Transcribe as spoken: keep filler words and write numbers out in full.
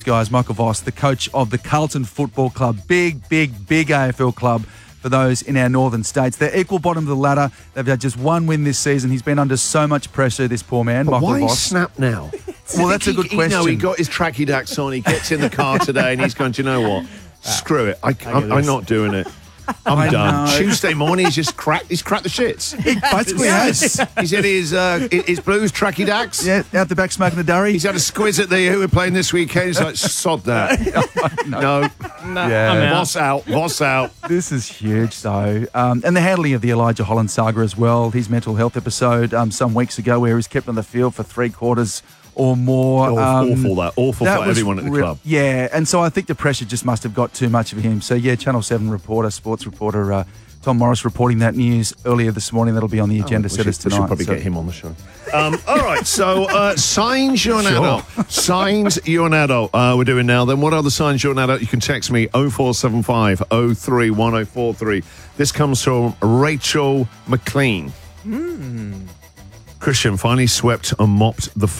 guys, Michael Voss, the coach of the Carlton Football Club. Big, big, big A F L club for those in our northern states. They're equal bottom of the ladder. They've had just one win this season. He's been under so much pressure, this poor man, but Michael why Voss. snap now? Well, that's a good he, question. No, he got his tracky dacks on. He gets in the car today and he's going, do you know what? Screw it. I, I, I'm not doing it. I'm I done. know. Tuesday morning, he's just cracked. He's cracked the shits. He basically has. He's had his uh, his blues tracky dacks. Yeah, out the back smoking the durry. He's had a squiz at the who we're playing this weekend. He's like, sod that. no. No. No, Yeah. I'm out. Voss out. Voss out. This is huge, though. Um, and the handling of the Elijah Holland saga as well. His mental health episode um, some weeks ago where he was kept on the field for three quarters or more. Awful, Um, awful that. Awful that for was everyone at the re- club. Yeah, and so I think the pressure just must have got too much of him. So, yeah, Channel seven reporter, sports reporter uh, Tom Morris reporting that news earlier this morning. That'll be on the agenda Oh, we setters should, we tonight. should probably so. get him on the show. Um, all right, so uh, signs you're an Sure. adult. Signs you're an adult. Uh, we're doing now. Then what are the signs you're an adult? You can text me oh four seven five oh three one oh four three. This comes from Rachel McLean. Mm. Christian finally swept and mopped the